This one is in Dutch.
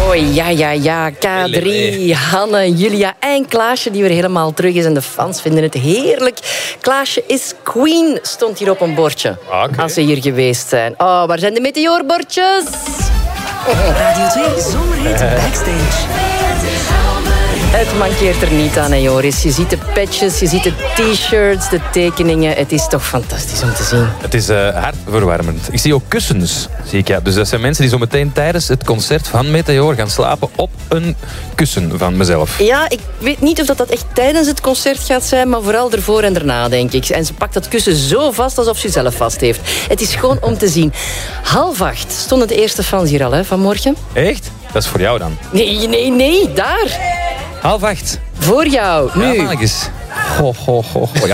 Oh ja. K3, Hanne, Julia en Klaasje die weer helemaal terug is. En de fans vinden het heerlijk. Klaasje is queen, stond hier op een bordje. Okay. Als ze hier geweest zijn. Oh, waar zijn de meteoorbordjes? Radio 2 Zomerhit Backstage. Het mankeert er niet aan, hè, Joris. Je ziet de patches, je ziet de t-shirts, de tekeningen. Het is toch fantastisch om te zien. Het is hartverwarmend. Ik zie ook kussens. Zie ik, ja. Dus dat zijn mensen die zo meteen tijdens het concert van Meteor gaan slapen op een kussen van mezelf. Ja, ik weet niet of dat echt tijdens het concert gaat zijn, maar vooral ervoor en daarna, denk ik. En ze pakt dat kussen zo vast alsof ze zelf vast heeft. Het is gewoon om te zien. 7:30 stonden de eerste fans hier al, hè, vanmorgen. Echt? Dat is voor jou dan. Nee, daar. 7:30. Voor jou, nu. Ja, mannetjes. Ho. Ja,